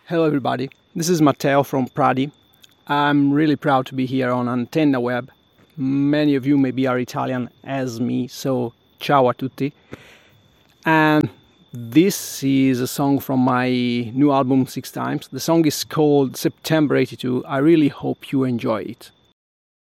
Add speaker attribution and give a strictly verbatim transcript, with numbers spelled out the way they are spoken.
Speaker 1: Hello everybody, this is Matteo from Pradi. I'm really proud to be here on Antenna Web. Many of you maybe are Italian as me, so ciao a tutti. And this is a song from my new album Six Times. The song is called September eighty-two. I really hope you enjoy it.